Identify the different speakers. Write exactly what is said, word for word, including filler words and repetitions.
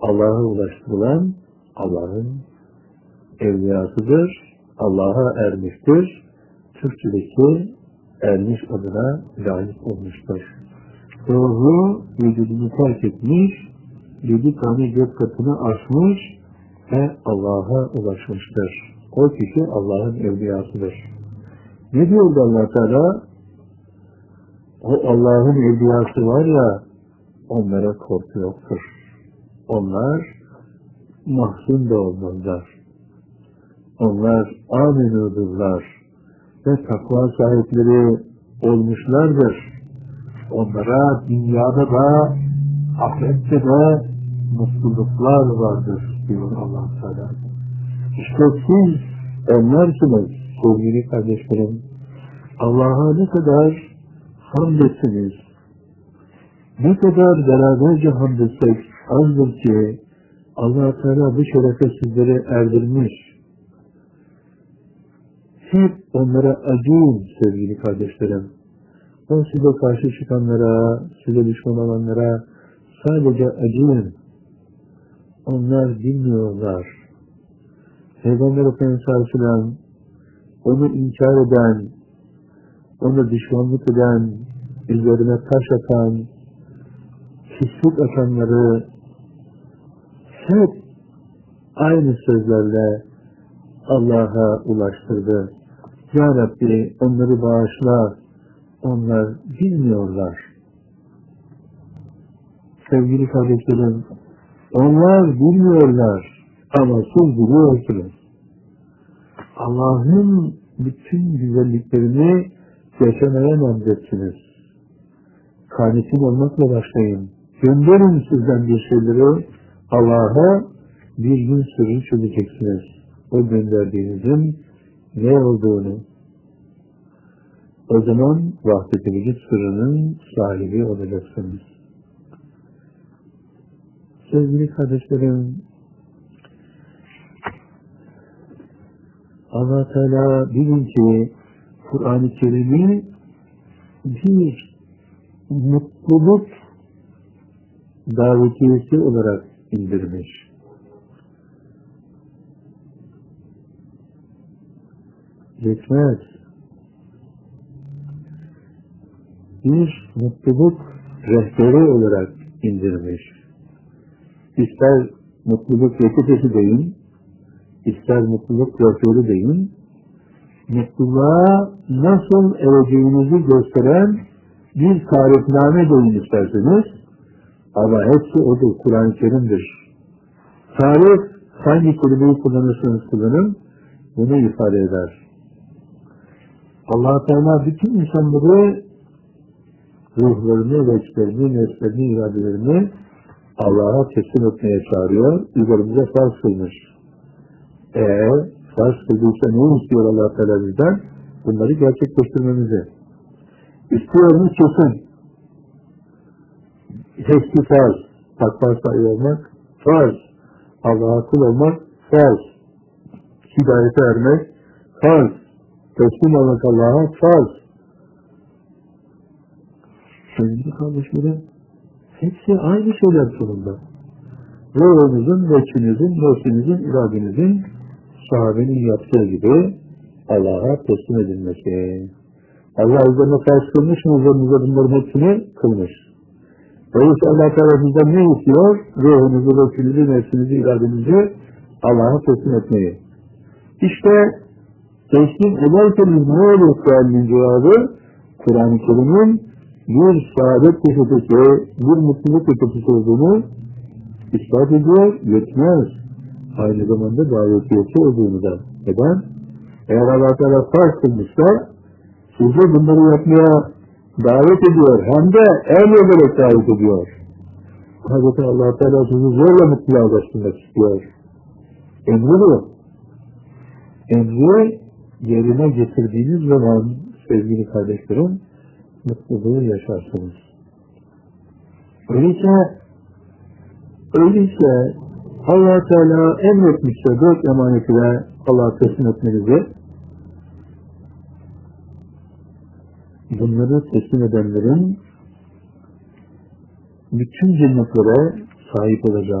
Speaker 1: Allah'a ulaştırılan Allah'ın evliyasıdır, Allah'a ermiştir. Türkçedeki ermiş adına layık olmuştur. Ruhu vücudunu terk etmiş, yedi tane gök katını aşmış ve Allah'a ulaşmıştır. O kişi Allah'ın evliyasıdır. Ne diyordu Allah Teala? O Allah'ın evliyası var ya, onlara korku yoktur. Onlar mahzun da olmazlar. Onlar âminûdurlar ve takva sahipleri olmuşlardır. Onlara dünyada da ahirette de mutluluklar vardır diyor Allah Teala. İşte siz onlarsınız sevgili kardeşlerim. Allah'a ne kadar hamd etsiniz, ne kadar beraberce hamd etsek azdır ki Allah Teala bu şerefe sizleri erdirmiş. Hep onlara acıyın sevgili kardeşlerim. O size karşı çıkanlara, size düşman olanlara sadece acıyın. Onlar bilmiyorlar. Peygamber Efendimiz Aleyhisselam onu inkar eden, ona düşmanlık eden, üzerine taş atan, pislik atanları hep aynı sözlerle Allah'a ulaştırdı. Ya Rabbi onları bağışla, onlar bilmiyorlar. Sevgili kardeşlerim, onlar bilmiyorlar ama siz biliyorsunuz. Allah'ın bütün güzelliklerini yaşamaya namzetsiniz. Kanitin olmakla başlayın. Gönderin sizden bir şeyleri Allah'a, bir gün sırrı çözeceksiniz. O gönderdiğinizin ne olduğunu. O zaman vahdet-i vücut sırrının sahibi olacaksınız. Sevgili kardeşlerim, Allah Teala bilin ki Kur'an-ı Kerim'i bir mutluluk davetiyesi olarak indirmiş. Yetmez. Bir mutluluk rehberi olarak indirmiş. İster mutluluk reçetesi deyin, ister mutluluk rehberi deyin, mutluluğa nasıl ereceğinizi gösteren bir tarifname deyin isterseniz, ama hepsi odur, Kur'an-ı Kerim'dir. Tarif, hangi kelimeyi kullanırsanız kullanın, bunu ifade eder. Allah-u Teala bütün insanları, ruhlarını, veçlerini, nefslerini, iradelerini Allah'a teslim etmeye çağırıyor, üzerimize farz kılmış. Eğer farz kıldıysa ne istiyor Allah Teala bizden? Bunları gerçekleştirmemizi. İstiyor mu? Kesin. Hepsi farz. Takva sahibi olmak farz. Allah'a kul olmak farz. Hidayete ermek farz. Teslim olmak Allah'a farz. Sevgili kardeşlerim, hepsi aynı şeyler sonunda. Ruhunuzun, veçinizin, nefsinizin, iradenizin sahabenin yaptığı gibi Allah'a teslim edilmesi. Allah üzerine farz kılmış mı? Üzerinize bunların hepsini kılmış. Öyleyse Allah Teala bizden ne istiyor? Ruhunuzu, veçinizi, nefsinizi, iradenizi Allah'a teslim etmeyi. İşte teslim ederseniz ne olur sualinin cevabı? Kur'an-ı Kerim'in bir saadet reçetesi, bir mutluluk reçetesi olduğunu ispat ediyor, yetmez. Aynı zamanda davetiyeti olduğunu da. Neden? Eğer Allah Teala farz kılmışsa sizi bunları yapmaya davet ediyor. Hem de emrederek davet ediyor. Hazreti Allah Teala sizi zorla mutluluğa ulaştırmak istiyor. Emri bu. Emri yerine getirdiğiniz zaman sevgili kardeşlerim mutluluğu yaşarsınız. Öyleyse öyleyse Allah Teala emretmişse dört emaneti de Allah'a teslim etmenizi, bunları teslim edenlerin bütün cennetlere sahip olacağı